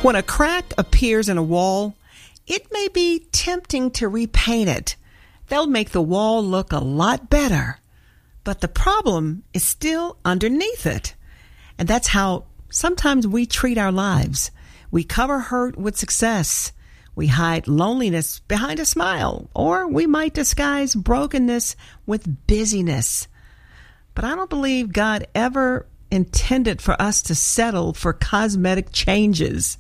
When a crack appears in a wall, it may be tempting to repaint it. They'll make the wall look a lot better. But the problem is still underneath it. And that's how sometimes we treat our lives. We cover hurt with success. We hide loneliness behind a smile. Or we might disguise brokenness with busyness. But I don't believe God ever intended for us to settle for cosmetic changes.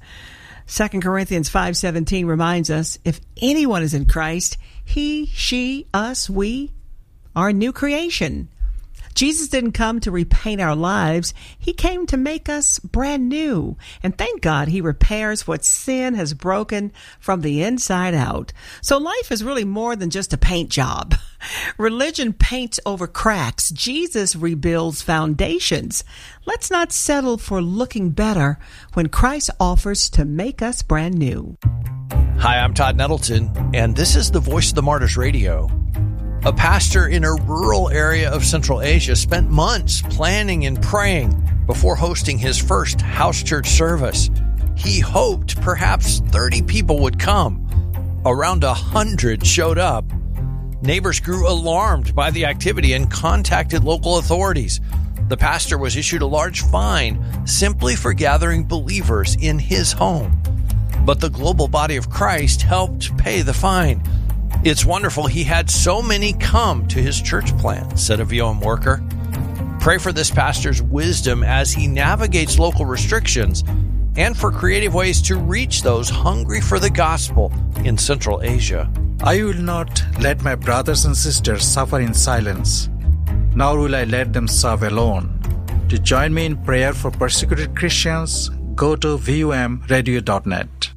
2 Corinthians 5:17 reminds us, if anyone is in Christ, he, she, us, we are a new creation. Jesus didn't come to repaint our lives. He came to make us brand new. And thank God he repairs what sin has broken from the inside out. So life is really more than just a paint job. Religion paints over cracks. Jesus rebuilds foundations. Let's not settle for looking better when Christ offers to make us brand new. Hi, I'm Todd Nettleton, and this is the Voice of the Martyrs Radio. A pastor in a rural area of Central Asia spent months planning and praying before hosting his first house church service. He hoped perhaps 30 people would come. Around 100 showed up. Neighbors grew alarmed by the activity and contacted local authorities. The pastor was issued a large fine simply for gathering believers in his home. But the global body of Christ helped pay the fine. It's wonderful he had so many come to his church plant, said a VOM worker. Pray for this pastor's wisdom as he navigates local restrictions and for creative ways to reach those hungry for the gospel in Central Asia. I will not let my brothers and sisters suffer in silence, nor will I let them serve alone. To join me in prayer for persecuted Christians, go to vomradio.net.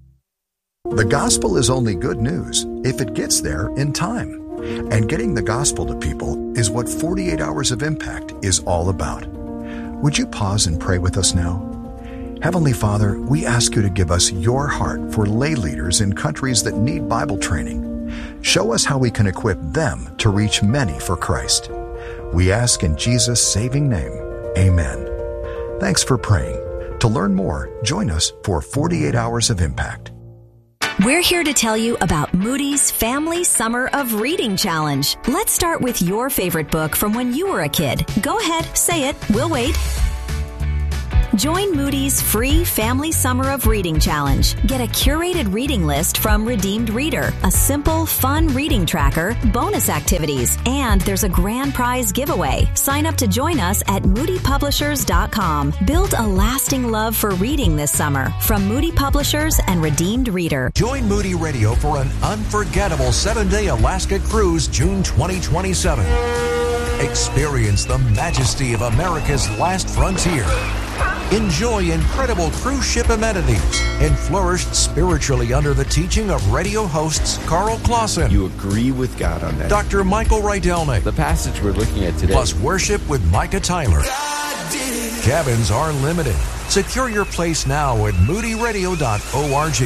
The gospel is only good news if it gets there in time. And getting the gospel to people is what 48 Hours of Impact is all about. Would you pause and pray with us now? Heavenly Father, we ask you to give us your heart for lay leaders in countries that need Bible training. Show us how we can equip them to reach many for Christ. We ask in Jesus' saving name, amen. Thanks for praying. To learn more, join us for 48 Hours of Impact. We're here to tell you about Moody's Family Summer of Reading Challenge. Let's start with your favorite book from when you were a kid. Go ahead, say it. We'll wait. Join Moody's free Family Summer of Reading Challenge. Get a curated reading list from Redeemed Reader, a simple, fun reading tracker, bonus activities, and there's a grand prize giveaway. Sign up to join us at moodypublishers.com. Build a lasting love for reading this summer from Moody Publishers and Redeemed Reader. Join Moody Radio for an unforgettable 7-day Alaska cruise, June 2027. Experience the majesty of America's last frontier. Enjoy incredible cruise ship amenities and flourish spiritually under the teaching of radio hosts Carl Clausen. You agree with God on that. Dr. Michael Rydelnik. The passage we're looking at today. Plus worship with Micah Tyler. Cabins are limited. Secure your place now at moodyradio.org.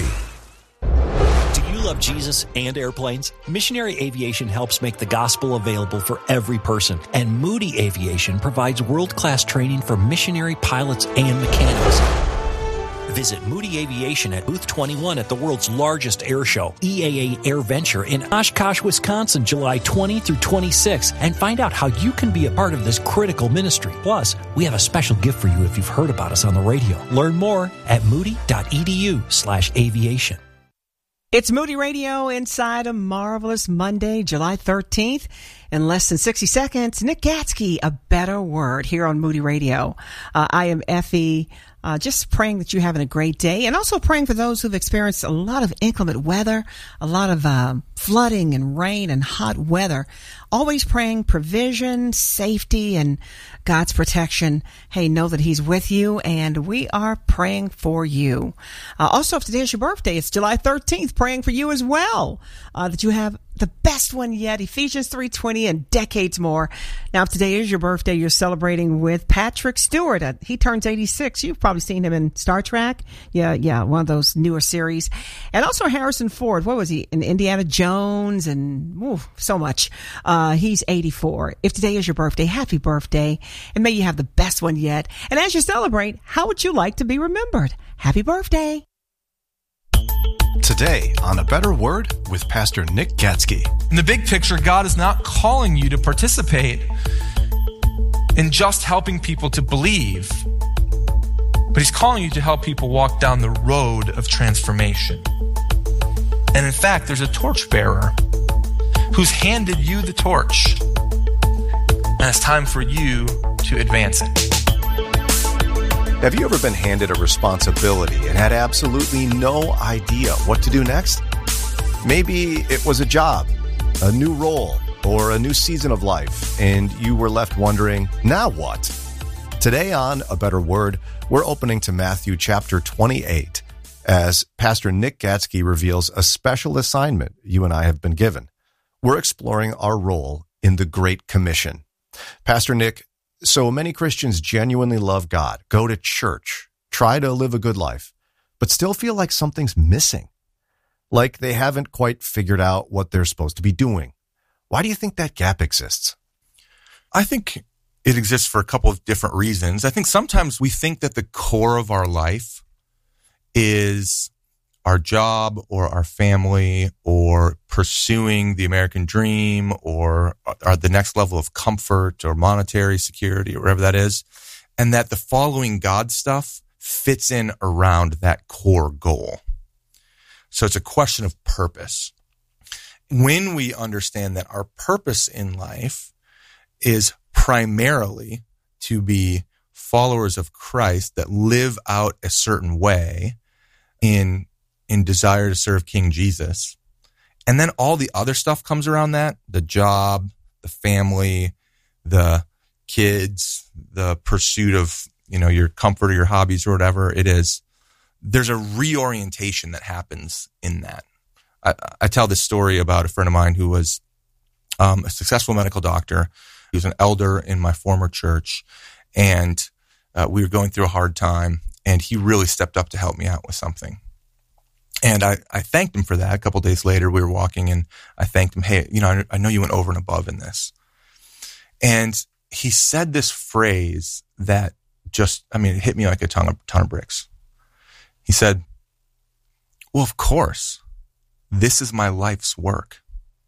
Love Jesus and airplanes? Missionary Aviation helps make the gospel available for every person, and Moody Aviation provides world-class training for missionary pilots and mechanics. Visit Moody Aviation at Booth 21 at the world's largest air show, EAA Air Venture in Oshkosh, Wisconsin, July 20 through 26, and find out how you can be a part of this critical ministry. Plus, we have a special gift for you if you've heard about us on the radio. Learn more at moody.edu/aviation. It's Moody Radio inside a marvelous Monday, July 13th. In less than 60 seconds, Nick Gatsky, A Better Word, here on Moody Radio. I am Effie, just praying that you're having a great day, and also praying for those who've experienced a lot of inclement weather, a lot of flooding and rain and hot weather. Always praying provision, safety, and God's protection. Hey, know that He's with you, and we are praying for you. Also, if today is your birthday, it's July 13th, praying for you as well, that you have the best one yet, Ephesians 3:20 and decades more. Now, if today is your birthday, you're celebrating with Patrick Stewart. He turns 86. You've probably seen him in Star Trek. Yeah, one of those newer series. And also Harrison Ford. What was he? In Indiana Jones and so much. He's 84. If today is your birthday, happy birthday. And may you have the best one yet. And as you celebrate, how would you like to be remembered? Happy birthday. Today on A Better Word with Pastor Nick Gatsky. In the big picture, God is not calling you to participate in just helping people to believe, but He's calling you to help people walk down the road of transformation. And in fact, there's a torchbearer who's handed you the torch, and it's time for you to advance it. Have you ever been handed a responsibility and had absolutely no idea what to do next? Maybe it was a job, a new role, or a new season of life, and you were left wondering, now what? Today on A Better Word, we're opening to Matthew chapter 28 as Pastor Nick Gatsky reveals a special assignment you and I have been given. We're exploring our role in the Great Commission. Pastor Nick, so many Christians genuinely love God, go to church, try to live a good life, but still feel like something's missing, like they haven't quite figured out what they're supposed to be doing. Why do you think that gap exists? I think it exists for a couple of different reasons. I think sometimes we think that the core of our life is our job or our family or pursuing the American dream or the next level of comfort or monetary security or whatever that is, and that the following God stuff fits in around that core goal. So it's a question of purpose. When we understand that our purpose in life is primarily to be followers of Christ that live out a certain way in desire to serve King Jesus. And then all the other stuff comes around that, the job, the family, the kids, the pursuit of, your comfort or your hobbies or whatever it is. There's a reorientation that happens in that. I tell this story about a friend of mine who was a successful medical doctor. He was an elder in my former church, and we were going through a hard time, and he really stepped up to help me out with something. And I thanked him for that. A couple of days later, we were walking, and I thanked him, hey, I know you went over and above in this. And he said this phrase that it hit me like a ton of bricks. He said, well, of course, this is my life's work.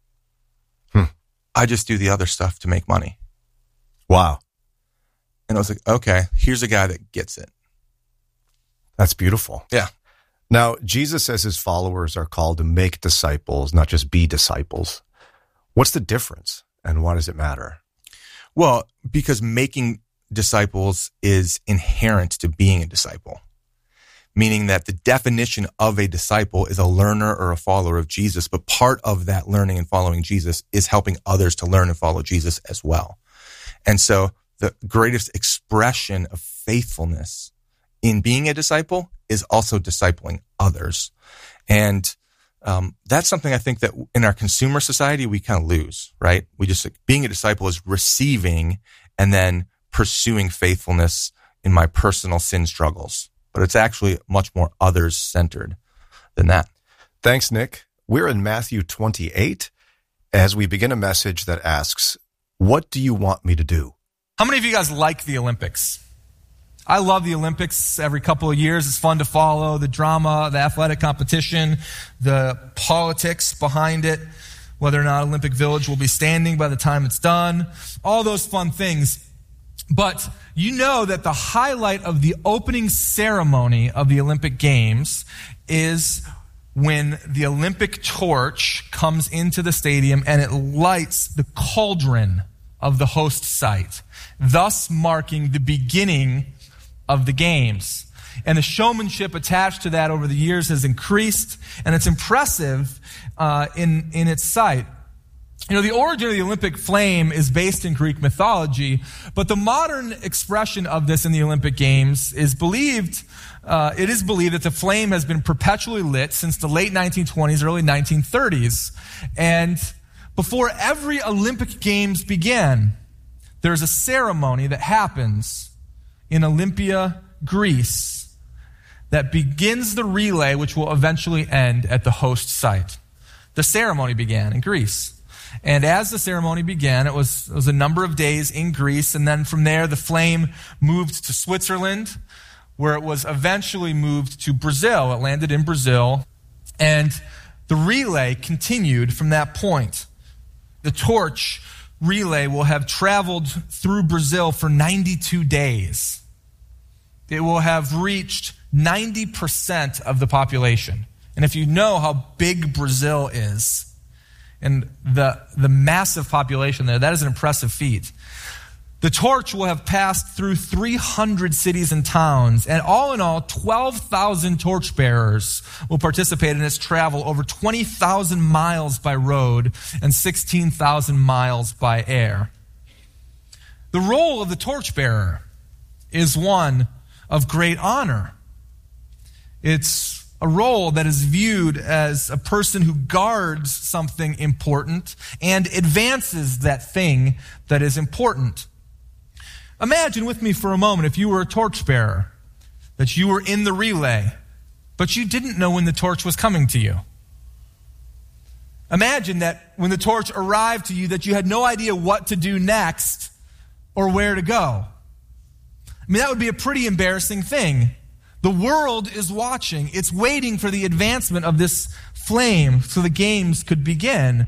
I just do the other stuff to make money. Wow. And I was like, okay, here's a guy that gets it. That's beautiful. Yeah. Now, Jesus says his followers are called to make disciples, not just be disciples. What's the difference, and why does it matter? Well, because making disciples is inherent to being a disciple, meaning that the definition of a disciple is a learner or a follower of Jesus, but part of that learning and following Jesus is helping others to learn and follow Jesus as well. And so the greatest expression of faithfulness in being a disciple is also discipling others. And that's something I think that in our consumer society, we kind of lose, right? Being a disciple is receiving and then pursuing faithfulness in my personal sin struggles. But it's actually much more others-centered than that. Thanks, Nick. We're in Matthew 28 as we begin a message that asks, what do you want me to do? How many of you guys like the Olympics? I love the Olympics every couple of years. It's fun to follow the drama, the athletic competition, the politics behind it, whether or not Olympic Village will be standing by the time it's done, all those fun things. But you know that the highlight of the opening ceremony of the Olympic Games is when the Olympic torch comes into the stadium and it lights the cauldron of the host site, thus marking the beginning of the games. And the showmanship attached to that over the years has increased, and it's impressive in its sight. The origin of the Olympic flame is based in Greek mythology, but the modern expression of this in the Olympic Games is believed, it is believed that the flame has been perpetually lit since the late 1920s, early 1930s. And before every Olympic Games began, there's a ceremony that happens in Olympia, Greece, that begins the relay, which will eventually end at the host site. The ceremony began in Greece. And as the ceremony began, it was a number of days in Greece, and then from there the flame moved to Switzerland, where it was eventually moved to Brazil. It landed in Brazil, And the relay continued from that point. The torch relay will have traveled through Brazil for 92 days. It will have reached 90% of the population. And if you know how big Brazil is and the massive population there, that is an impressive feat. The torch will have passed through 300 cities and towns, and all in all, 12,000 torchbearers will participate in its travel over 20,000 miles by road and 16,000 miles by air. The role of the torchbearer is one of great honor. It's a role that is viewed as a person who guards something important and advances that thing that is important. Imagine with me for a moment if you were a torchbearer, that you were in the relay, but you didn't know when the torch was coming to you. Imagine that when the torch arrived to you, that you had no idea what to do next or where to go. I mean, that would be a pretty embarrassing thing. The world is watching. It's waiting for the advancement of this flame so the games could begin.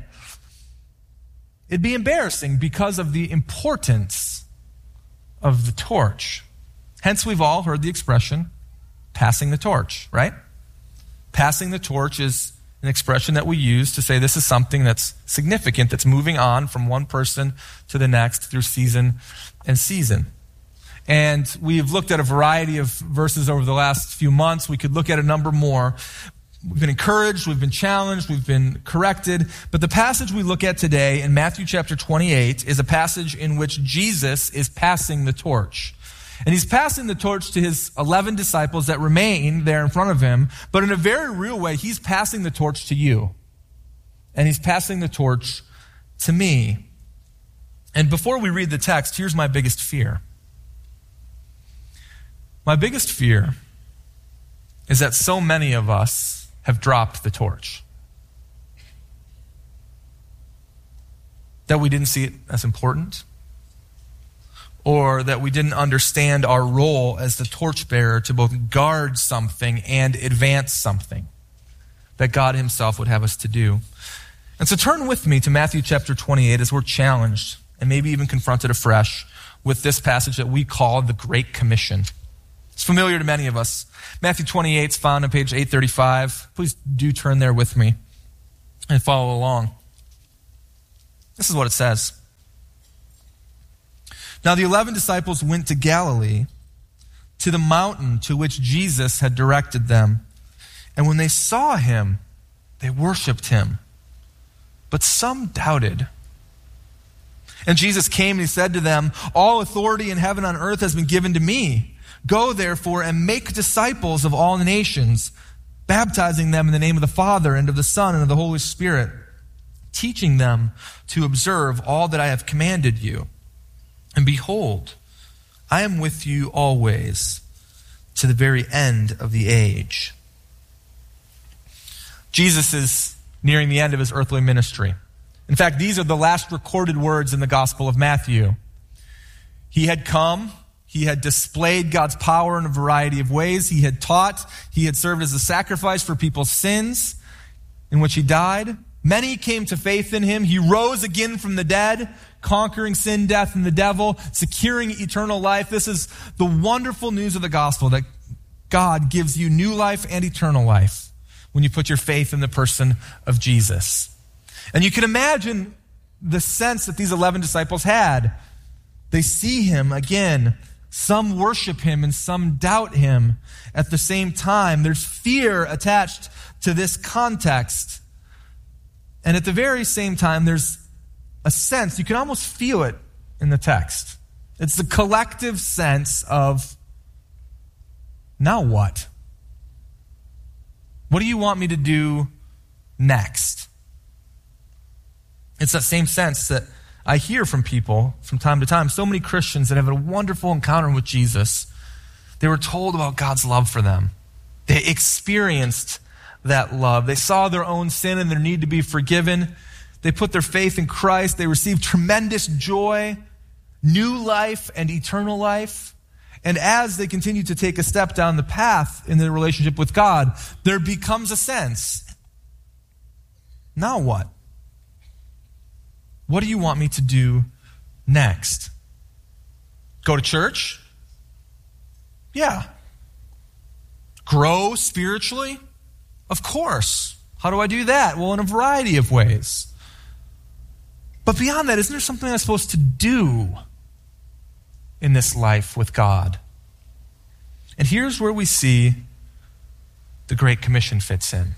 It'd be embarrassing because of the importance of the torch. Hence, we've all heard the expression, passing the torch, right? Passing the torch is an expression that we use to say this is something that's significant, that's moving on from one person to the next through season and season. And we've looked at a variety of verses over the last few months. We could look at a number more. We've been encouraged, we've been challenged, we've been corrected. But the passage we look at today in Matthew chapter 28 is a passage in which Jesus is passing the torch. And he's passing the torch to his 11 disciples that remain there in front of him. But in a very real way, he's passing the torch to you. And he's passing the torch to me. And before we read the text, here's my biggest fear. My biggest fear is that so many of us have dropped the torch. That we didn't see it as important, or that we didn't understand our role as the torchbearer to both guard something and advance something that God himself would have us to do. And so turn with me to Matthew chapter 28 as we're challenged and maybe even confronted afresh with this passage that we call the Great Commission. It's familiar to many of us. Matthew 28 is found on page 835. Please do turn there with me and follow along. This is what it says. Now the 11 disciples went to Galilee, to the mountain to which Jesus had directed them. And when they saw him, they worshipped him. But some doubted. And Jesus came and he said to them, "All authority in heaven and on earth has been given to me. Go, therefore, and make disciples of all nations, baptizing them in the name of the Father and of the Son and of the Holy Spirit, teaching them to observe all that I have commanded you. And behold, I am with you always to the very end of the age." Jesus is nearing the end of his earthly ministry. In fact, these are the last recorded words in the Gospel of Matthew. He had come. He had displayed God's power in a variety of ways. He had taught. He had served as a sacrifice for people's sins, in which he died. Many came to faith in him. He rose again from the dead, conquering sin, death, and the devil, securing eternal life. This is the wonderful news of the gospel, that God gives you new life and eternal life when you put your faith in the person of Jesus. And you can imagine the sense that these 11 disciples had. They see him again. Some worship him and some doubt him at the same time. There's fear attached to this context. And at the very same time, there's a sense, you can almost feel it in the text. It's the collective sense of, now what? What do you want me to do next? It's that same sense that I hear from people from time to time. So many Christians that have a wonderful encounter with Jesus, they were told about God's love for them. They experienced that love. They saw their own sin and their need to be forgiven. They put their faith in Christ. They received tremendous joy, new life, and eternal life. And as they continue to take a step down the path in their relationship with God, there becomes a sense Now what? What do you want me to do next? Go to church? Yeah. Grow spiritually? Of course. How do I do that? Well, in a variety of ways. But beyond that, isn't there something I'm supposed to do in this life with God? And here's where we see the Great Commission fits in.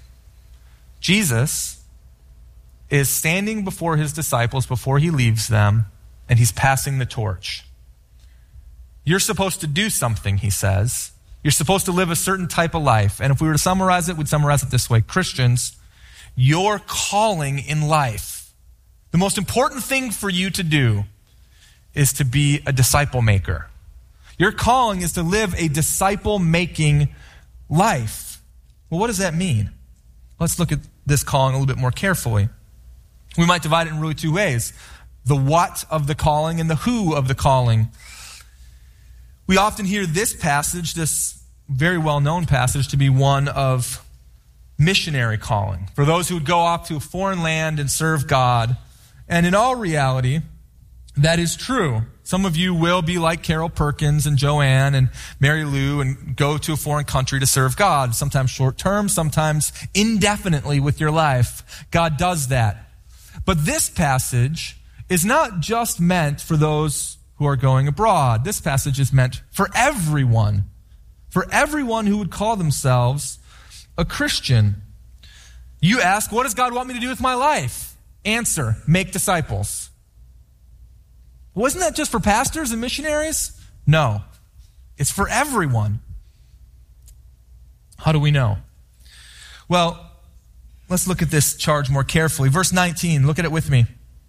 Jesus is standing before his disciples before he leaves them, and he's passing the torch. You're supposed to do something, he says. You're supposed to live a certain type of life. And if we were to summarize it, we'd summarize it this way. Christians, your calling in life, the most important thing for you to do is to be a disciple maker. Your calling is to live a disciple-making life. Well, what does that mean? Let's look at this calling a little bit more carefully. We might divide it in really two ways. The what of the calling and the who of the calling. We often hear this passage, this very well-known passage, to be one of missionary calling. For those who would go off to a foreign land and serve God. And in all reality, that is true. Some of you will be like Carol Perkins and Joanne and Mary Lou and go to a foreign country to serve God, sometimes short-term, sometimes indefinitely with your life. God does that. But this passage is not just meant for those who are going abroad. This passage is meant for everyone who would call themselves a Christian. You ask, what does God want me to do with my life? Answer, make disciples. Wasn't that just for pastors and missionaries? No, it's for everyone. How do we know? Well, let's look at this charge more carefully. Verse 19, look at it with me.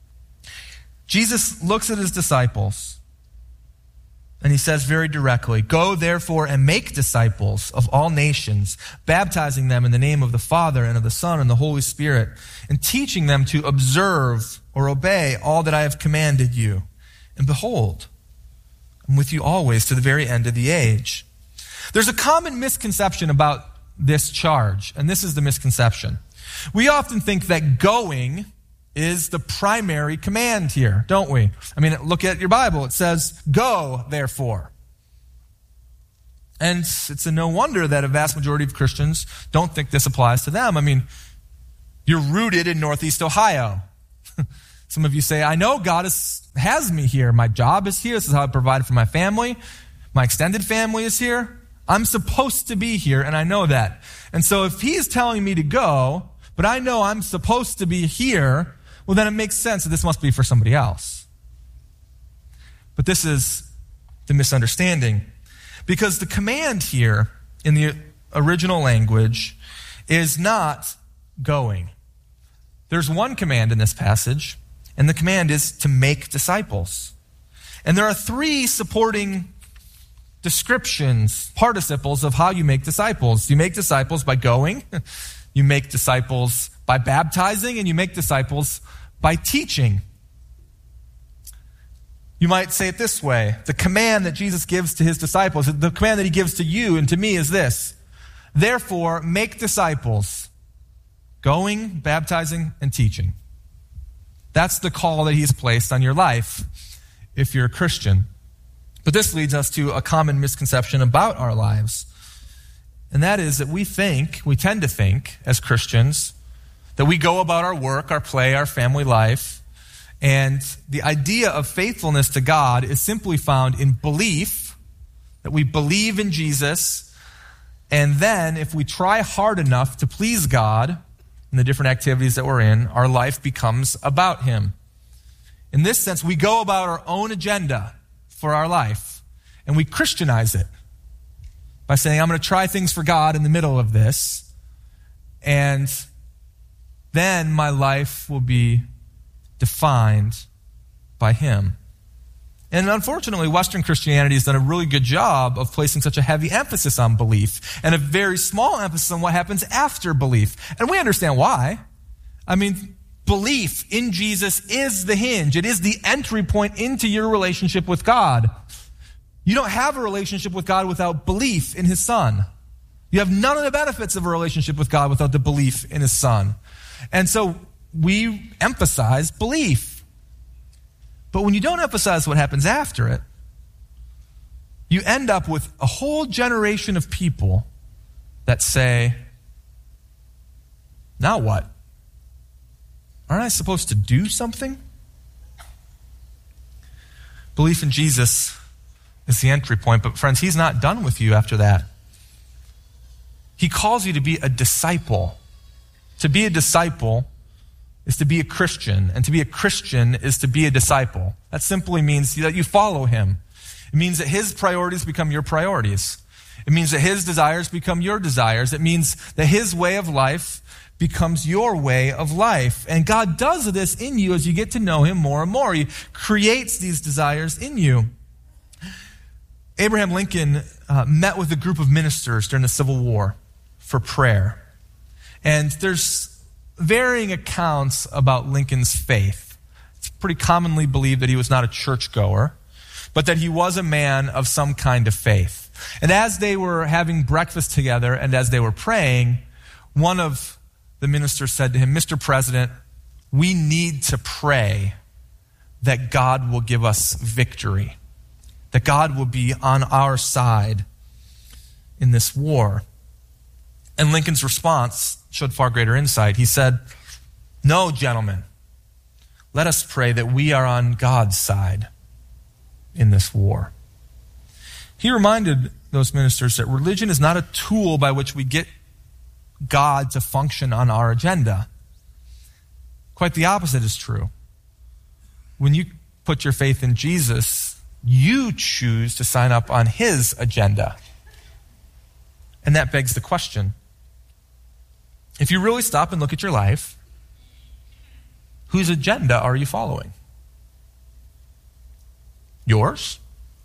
Jesus looks at his disciples and he says very directly, "Go therefore and make disciples of all nations, baptizing them in the name of the Father and of the Son and the Holy Spirit, and teaching them to observe or obey all that I have commanded you. And behold, I'm with you always to the very end of the age." There's a common misconception about this charge, and this is the misconception. We often think that going is the primary command here, don't we? I mean, look at your Bible. It says, "Go, therefore." And it's a no wonder that a vast majority of Christians don't think this applies to them. I mean, you're rooted in Northeast Ohio. Some of you say, I know God has me here. My job is here. This is how I provide for my family. My extended family is here. I'm supposed to be here, and I know that. And so if he is telling me to go, but I know I'm supposed to be here, well, then it makes sense that this must be for somebody else. But this is the misunderstanding. Because the command here in the original language is not going. There's one command in this passage, and the command is to make disciples. And there are three supporting descriptions, participles of how you make disciples. You make disciples by going, you make disciples by baptizing, and you make disciples by teaching. You might say it this way. The command that Jesus gives to his disciples, the command that he gives to you and to me is this: therefore, make disciples, going, baptizing, and teaching. That's the call that he's placed on your life if you're a Christian. But this leads us to a common misconception about our lives. And that is that we tend to think, as Christians, that we go about our work, our play, our family life, and the idea of faithfulness to God is simply found in belief, that we believe in Jesus, and then if we try hard enough to please God in the different activities that we're in, our life becomes about him. In this sense, we go about our own agenda for our life, and we Christianize it by saying, I'm going to try things for God in the middle of this, and then my life will be defined by him. And unfortunately, Western Christianity has done a really good job of placing such a heavy emphasis on belief and a very small emphasis on what happens after belief. And we understand why. I mean, belief in Jesus is the hinge. It is the entry point into your relationship with God. You don't have a relationship with God without belief in his Son. You have none of the benefits of a relationship with God without the belief in his Son. And so we emphasize belief. But when you don't emphasize what happens after it, you end up with a whole generation of people that say, now what? Aren't I supposed to do something? Belief in Jesus is the entry point, but friends, he's not done with you after that. He calls you to be a disciple. To be a disciple is to be a Christian, and to be a Christian is to be a disciple. That simply means that you follow him. It means that his priorities become your priorities. It means that his desires become your desires. It means that his way of life becomes your way of life. And God does this in you as you get to know him more and more. He creates these desires in you. Abraham Lincoln met with a group of ministers during the Civil War for prayer. And there's varying accounts about Lincoln's faith. It's pretty commonly believed that he was not a churchgoer, but that he was a man of some kind of faith. And as they were having breakfast together and as they were praying, one of the ministers said to him, "Mr. President, we need to pray that God will give us victory, that God will be on our side in this war." And Lincoln's response showed far greater insight. He said, "No, gentlemen, let us pray that we are on God's side in this war." He reminded those ministers that religion is not a tool by which we get God to function on our agenda. Quite the opposite is true. When you put your faith in Jesus, you choose to sign up on his agenda. And that begs the question, if you really stop and look at your life, whose agenda are you following? Yours?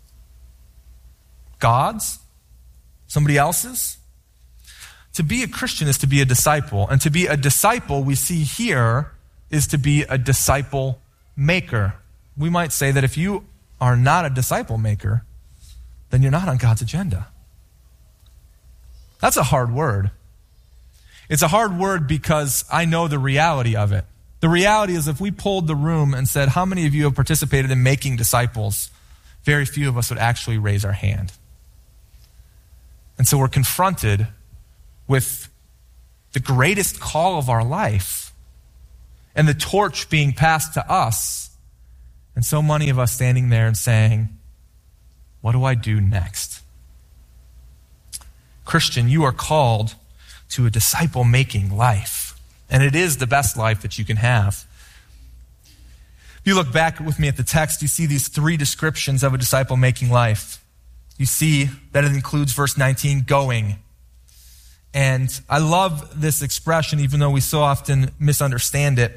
God's? Somebody else's? To be a Christian is to be a disciple. And to be a disciple, we see here, is to be a disciple maker. We might say that if you are not a disciple maker, then you're not on God's agenda. That's a hard word. It's a hard word because I know the reality of it. The reality is if we polled the room and said, how many of you have participated in making disciples? Very few of us would actually raise our hand. And so we're confronted with the greatest call of our life and the torch being passed to us. And so many of us standing there and saying, what do I do next? Christian, you are called to a disciple-making life. And it is the best life that you can have. If you look back with me at the text, you see these three descriptions of a disciple-making life. You see that it includes verse 19, going. And I love this expression, even though we so often misunderstand it.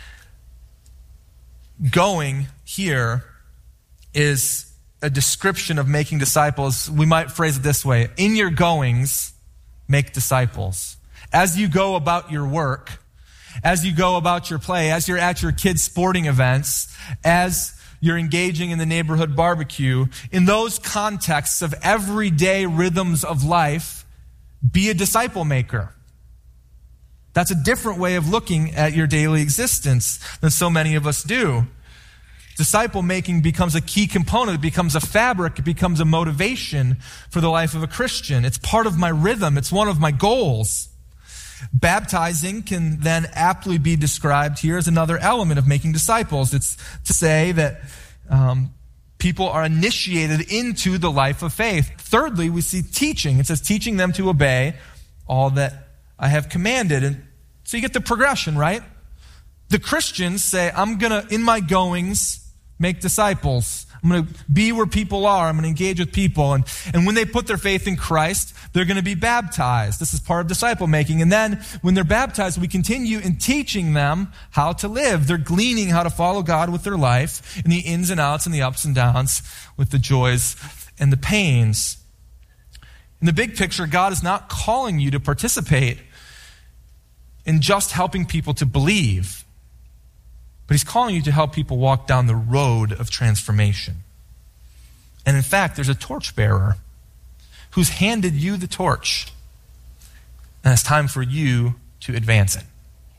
Going here is a description of making disciples. We might phrase it this way: in your goings, make disciples. As you go about your work, as you go about your play, as you're at your kids' sporting events, as you're engaging in the neighborhood barbecue, in those contexts of everyday rhythms of life, be a disciple maker. That's a different way of looking at your daily existence than so many of us do. Disciple making becomes a key component. It becomes a fabric. It becomes a motivation for the life of a Christian. It's part of my rhythm. It's one of my goals. Baptizing can then aptly be described here as another element of making disciples. It's to say that people are initiated into the life of faith. Thirdly, we see teaching. It says teaching them to obey all that I have commanded. And so you get the progression, right? The Christians say, I'm going to, in my goings, make disciples. I'm going to be where people are. I'm going to engage with people. And when they put their faith in Christ, they're going to be baptized. This is part of disciple making. And then when they're baptized, we continue in teaching them how to live. They're gleaning how to follow God with their life in the ins and outs and the ups and downs, with the joys and the pains. In the big picture, God is not calling you to participate in just helping people to believe, but he's calling you to help people walk down the road of transformation. And in fact, there's a torchbearer who's handed you the torch. And it's time for you to advance it.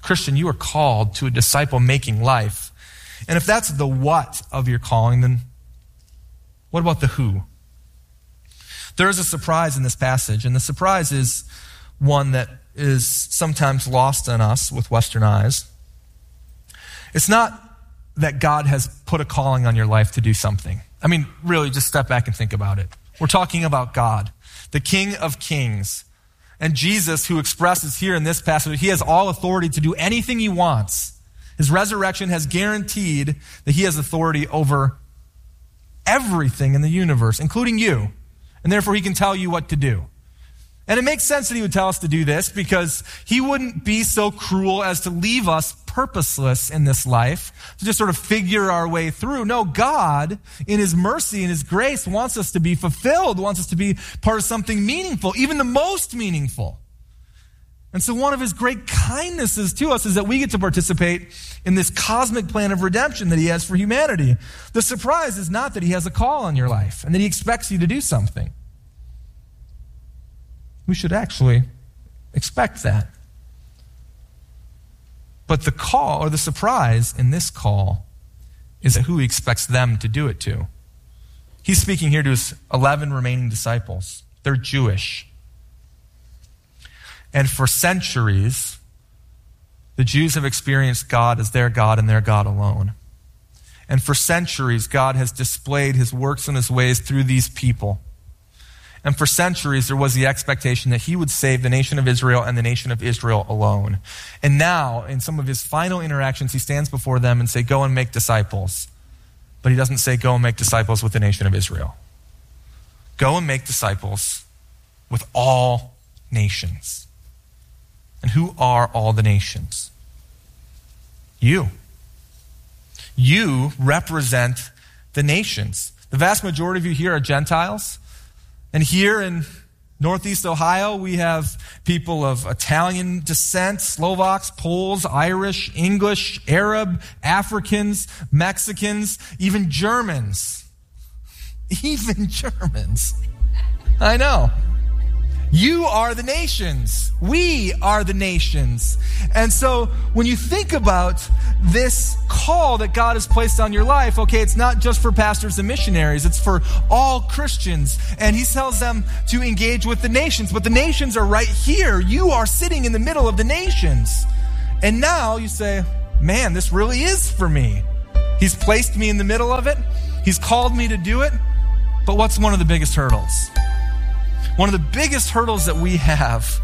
Christian, you are called to a disciple-making life. And if that's the what of your calling, then what about the who? There is a surprise in this passage, and the surprise is one that is sometimes lost on us with Western eyes. It's not that God has put a calling on your life to do something. I mean, really, just step back and think about it. We're talking about God, the King of Kings. And Jesus, who expresses here in this passage, he has all authority to do anything he wants. His resurrection has guaranteed that he has authority over everything in the universe, including you. And therefore, he can tell you what to do. And it makes sense that he would tell us to do this because he wouldn't be so cruel as to leave us purposeless in this life, to just sort of figure our way through. No, God, in his mercy and his grace, wants us to be fulfilled, wants us to be part of something meaningful, even the most meaningful. And so one of his great kindnesses to us is that we get to participate in this cosmic plan of redemption that he has for humanity. The surprise is not that he has a call on your life and that he expects you to do something. We should actually expect that. But the call, or the surprise in this call, is who he expects them to do it to. He's speaking here to his 11 remaining disciples. They're Jewish. And for centuries, the Jews have experienced God as their God and their God alone. And for centuries, God has displayed his works and his ways through these people. And for centuries, there was the expectation that he would save the nation of Israel and the nation of Israel alone. And now, in some of his final interactions, he stands before them and says, go and make disciples. But he doesn't say, go and make disciples with the nation of Israel. Go and make disciples with all nations. And who are all the nations? You. You represent the nations. The vast majority of you here are Gentiles. And here in Northeast Ohio, we have people of Italian descent, Slovaks, Poles, Irish, English, Arab, Africans, Mexicans, even Germans. Even Germans. I know. You are the nations. We are the nations. And so when you think about this call that God has placed on your life, okay, it's not just for pastors and missionaries, it's for all Christians. And he tells them to engage with the nations, but the nations are right here. You are sitting in the middle of the nations. And now you say, man, this really is for me. He's placed me in the middle of it. He's called me to do it. But what's one of the biggest hurdles? One of the biggest hurdles that we have,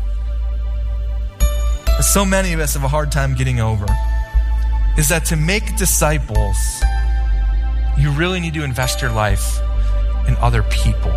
that so many of us have a hard time getting over, is that to make disciples, you really need to invest your life in other people.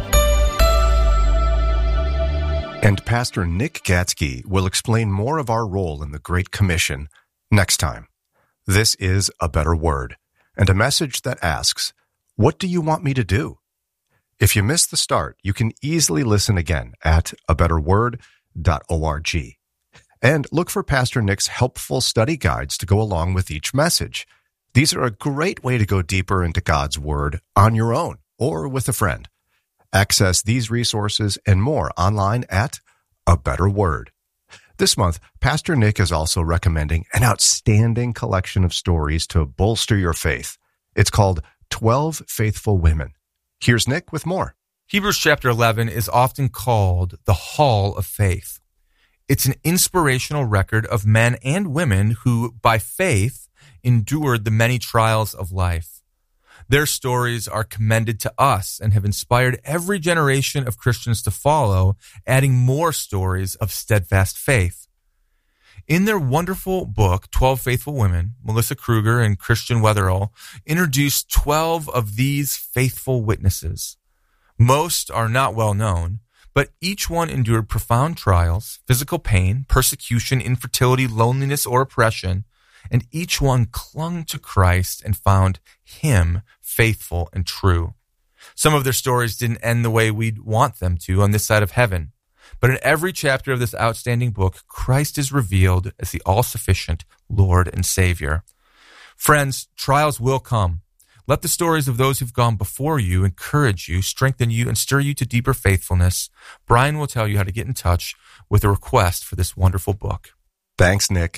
And Pastor Nick Gatsky will explain more of our role in the Great Commission next time. This is A Better Word, and a message that asks, what do you want me to do? If you missed the start, you can easily listen again at abetterword.org. And look for Pastor Nick's helpful study guides to go along with each message. These are a great way to go deeper into God's Word on your own or with a friend. Access these resources and more online at A Better Word. This month, Pastor Nick is also recommending an outstanding collection of stories to bolster your faith. It's called 12 Faithful Women. Here's Nick with more. Hebrews chapter 11 is often called the Hall of Faith. It's an inspirational record of men and women who, by faith, endured the many trials of life. Their stories are commended to us and have inspired every generation of Christians to follow, adding more stories of steadfast faith. In their wonderful book, 12 Faithful Women, Melissa Kruger and Christian Wetherell introduced 12 of these faithful witnesses. Most are not well known, but each one endured profound trials, physical pain, persecution, infertility, loneliness, or oppression, and each one clung to Christ and found him faithful and true. Some of their stories didn't end the way we'd want them to on this side of heaven. But in every chapter of this outstanding book, Christ is revealed as the all-sufficient Lord and Savior. Friends, trials will come. Let the stories of those who've gone before you encourage you, strengthen you, and stir you to deeper faithfulness. Brian will tell you how to get in touch with a request for this wonderful book. Thanks, Nick.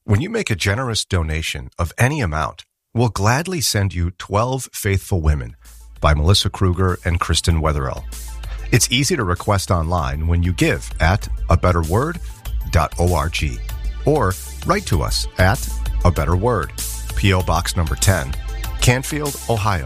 When you make a generous donation of any amount, we'll gladly send you 12 Faithful Women by Melissa Kruger and Kristen Wetherell. It's easy to request online when you give at abetterword.org or write to us at A Better Word, P.O. Box number 10, Canfield, Ohio,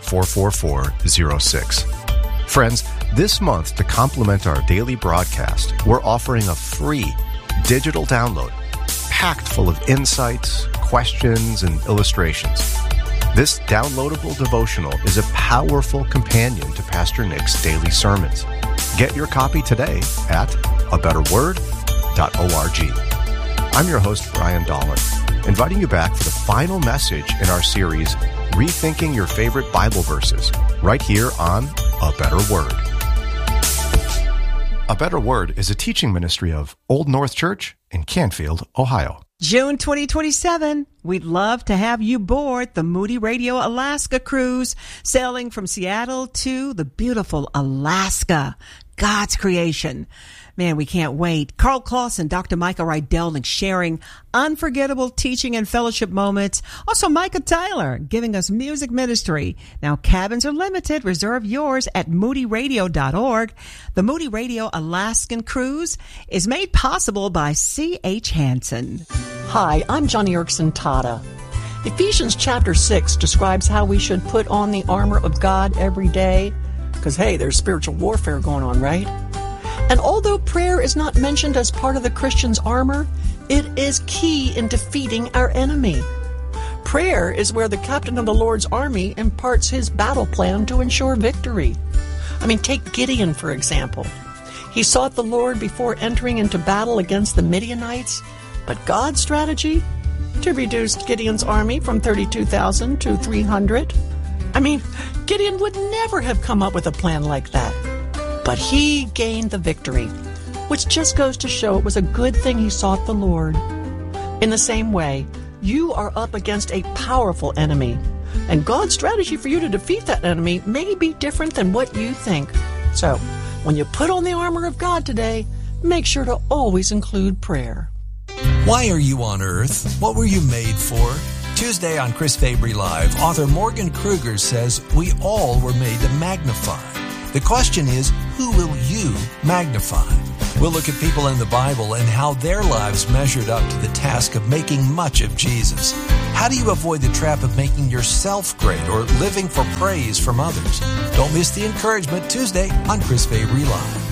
44406. Friends, this month to complement our daily broadcast, we're offering a free digital download packed full of insights, questions, and illustrations. This downloadable devotional is a powerful companion to Pastor Nick's daily sermons. Get your copy today at abetterword.org. I'm your host, Brian Dolan, inviting you back for the final message in our series, Rethinking Your Favorite Bible Verses, right here on A Better Word. A Better Word is a teaching ministry of Old North Church in Canfield, Ohio. June 2027, we'd love to have you board the Moody Radio Alaska cruise, sailing from Seattle to the beautiful Alaska, God's creation. Man, we can't wait. Carl Kloss and Dr. Micah Rydelnik sharing unforgettable teaching and fellowship moments. Also, Micah Tyler giving us music ministry. Now, cabins are limited. Reserve yours at moodyradio.org. The Moody Radio Alaskan Cruise is made possible by C.H. Hansen. Hi, I'm Johnny Erickson Tata. Ephesians chapter 6 describes how we should put on the armor of God every day. Because, hey, there's spiritual warfare going on, right? And although prayer is not mentioned as part of the Christian's armor, it is key in defeating our enemy. Prayer is where the captain of the Lord's army imparts his battle plan to ensure victory. Take Gideon, for example. He sought the Lord before entering into battle against the Midianites, but God's strategy? To reduce Gideon's army from 32,000 to 300. Gideon would never have come up with a plan like that. But he gained the victory, which just goes to show it was a good thing he sought the Lord. In the same way, you are up against a powerful enemy, and God's strategy for you to defeat that enemy may be different than what you think. So, when you put on the armor of God today, make sure to always include prayer. Why are you on earth? What were you made for? Tuesday on Chris Fabry Live, author Morgan Kruger says we all were made to magnify. The question is, who will you magnify? We'll look at people in the Bible and how their lives measured up to the task of making much of Jesus. How do you avoid the trap of making yourself great or living for praise from others? Don't miss the encouragement Tuesday on Chris Fabry Live.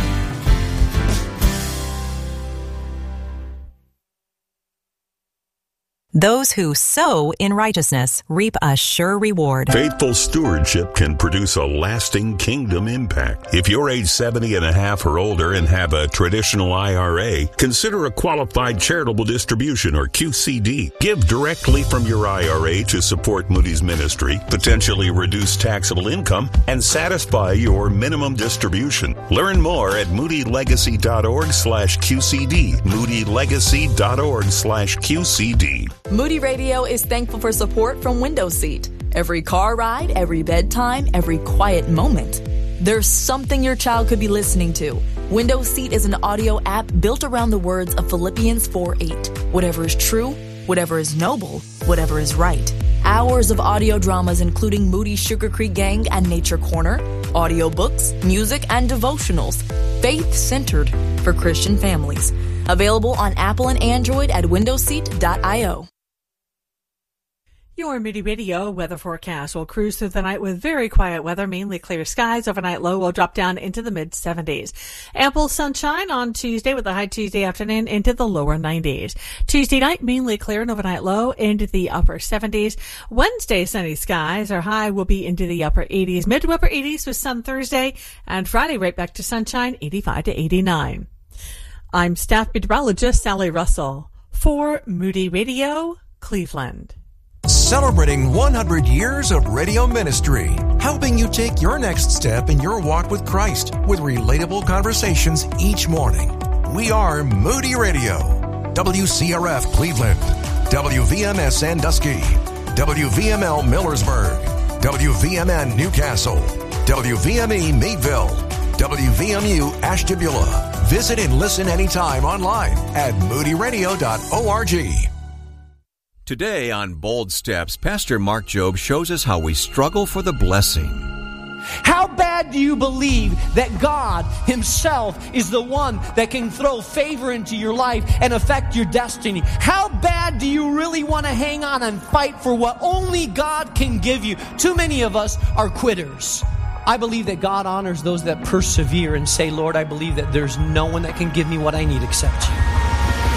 Those who sow in righteousness reap a sure reward. Faithful stewardship can produce a lasting kingdom impact. If you're age 70 and a half or older and have a traditional IRA, consider a qualified charitable distribution or QCD. Give directly from your IRA to support Moody's ministry, potentially reduce taxable income, and satisfy your minimum distribution. Learn more at moodylegacy.org/QCD. moodylegacy.org/QCD. Moody Radio is thankful for support from Window Seat. Every car ride, every bedtime, every quiet moment. There's something your child could be listening to. Window Seat is an audio app built around the words of Philippians 4:8. Whatever is true, whatever is noble, whatever is right. Hours of audio dramas including Moody Sugar Creek Gang and Nature Corner, audiobooks, music, and devotionals. Faith-centered for Christian families. Available on Apple and Android at windowseat.io. Your Moody Radio weather forecast will cruise through the night with very quiet weather, mainly clear skies. Overnight low will drop down into the mid-70s. Ample sunshine on Tuesday with a high Tuesday afternoon into the lower 90s. Tuesday night, mainly clear and overnight low into the upper 70s. Wednesday, sunny skies. Our high will be into the upper 80s, mid to upper 80s with sun Thursday. And Friday, right back to sunshine, 85 to 89. I'm staff meteorologist Sally Russell for Moody Radio, Cleveland. Celebrating 100 years of radio ministry, helping you take your next step in your walk with Christ with relatable conversations each morning. We are Moody Radio, WCRF Cleveland, WVMS Sandusky, WVML Millersburg, WVMN Newcastle, WVME Meadville, WVMU Ashtabula. Visit and listen anytime online at moodyradio.org. Today on Bold Steps, Pastor Mark Jobe shows us how we struggle for the blessing. How bad do you believe that God Himself is the one that can throw favor into your life and affect your destiny? How bad do you really want to hang on and fight for what only God can give you? Too many of us are quitters. I believe that God honors those that persevere and say, Lord, I believe that there's no one that can give me what I need except you.